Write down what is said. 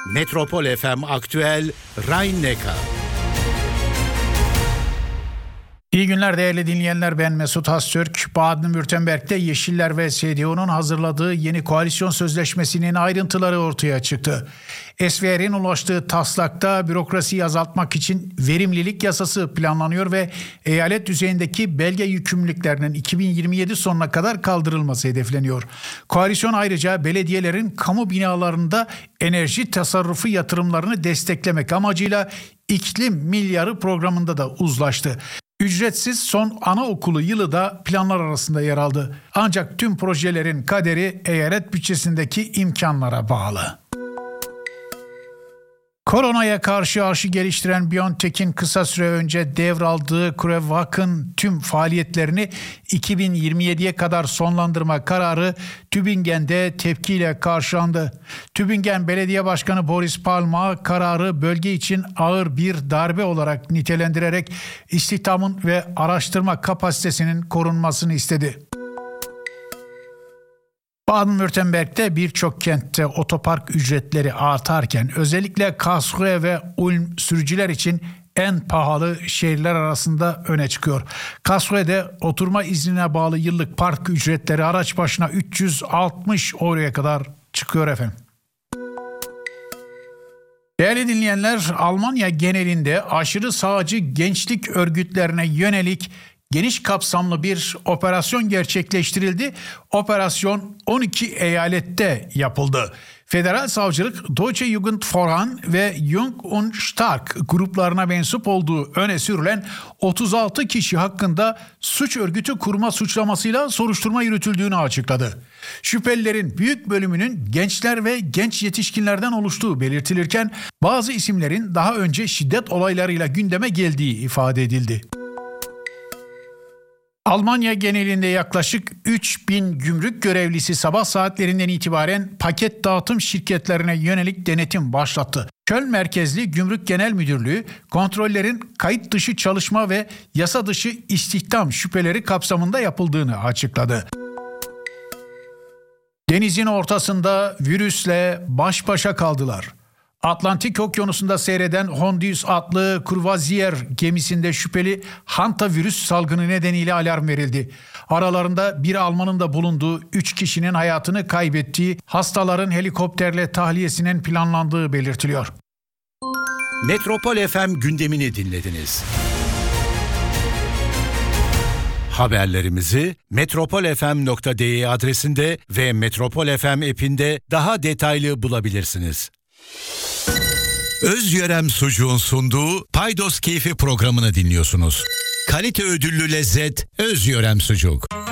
Metropol FM Aktüel Rhein-Neckar. İyi günler değerli dinleyenler, ben Mesut Hastürk. Baden-Württemberg'de Yeşiller ve CDU'nun hazırladığı yeni koalisyon sözleşmesinin ayrıntıları ortaya çıktı. SVR'in ulaştığı taslakta bürokrasiyi azaltmak için verimlilik yasası planlanıyor ve eyalet düzeyindeki belge yükümlülüklerinin 2027 sonuna kadar kaldırılması hedefleniyor. Koalisyon ayrıca belediyelerin kamu binalarında enerji tasarrufu yatırımlarını desteklemek amacıyla iklim milyarı programında da uzlaştı. Ücretsiz son anaokulu yılı da planlar arasında yer aldı. Ancak tüm projelerin kaderi eyalet bütçesindeki imkanlara bağlı. Koronaya karşı aşı geliştiren BioNTech'in kısa süre önce devraldığı CureVac'ın tüm faaliyetlerini 2027'ye kadar sonlandırma kararı Tübingen'de tepkiyle karşılandı. Tübingen Belediye Başkanı Boris Palmer kararı bölge için ağır bir darbe olarak nitelendirerek istihdamın ve araştırma kapasitesinin korunmasını istedi. Baden-Württemberg'de birçok kentte otopark ücretleri artarken özellikle Karlsruhe ve Ulm sürücüler için en pahalı şehirler arasında öne çıkıyor. Karlsruhe'de oturma iznine bağlı yıllık park ücretleri araç başına 360 euroya kadar çıkıyor efendim. Değerli dinleyenler, Almanya genelinde aşırı sağcı gençlik örgütlerine yönelik geniş kapsamlı bir operasyon gerçekleştirildi. Operasyon 12 eyalette yapıldı. Federal savcılık Deutsche Jugendforan ve Jung und Stark gruplarına mensup olduğu öne sürülen 36 kişi hakkında suç örgütü kurma suçlamasıyla soruşturma yürütüldüğünü açıkladı. Şüphelilerin büyük bölümünün gençler ve genç yetişkinlerden oluştuğu belirtilirken bazı isimlerin daha önce şiddet olaylarıyla gündeme geldiği ifade edildi. Almanya genelinde yaklaşık 3000 gümrük görevlisi sabah saatlerinden itibaren paket dağıtım şirketlerine yönelik denetim başlattı. Köln merkezli Gümrük Genel Müdürlüğü kontrollerin kayıt dışı çalışma ve yasa dışı istihdam şüpheleri kapsamında yapıldığını açıkladı. Denizin ortasında virüsle baş başa kaldılar. Atlantik Okyanusu'nda seyreden Hondius adlı Courvoisier gemisinde şüpheli hantavirüs salgını nedeniyle alarm verildi. Aralarında bir Almanın da bulunduğu 3 kişinin hayatını kaybettiği, hastaların helikopterle tahliyesinin planlandığı belirtiliyor. Metropol FM gündemini dinlediniz. Haberlerimizi metropolfm.de adresinde ve Metropol FM app'inde daha detaylı bulabilirsiniz. Özyörem Sucuğun sunduğu Paydos Keyfi programını dinliyorsunuz. Kalite ödüllü lezzet Özyörem Sucuk.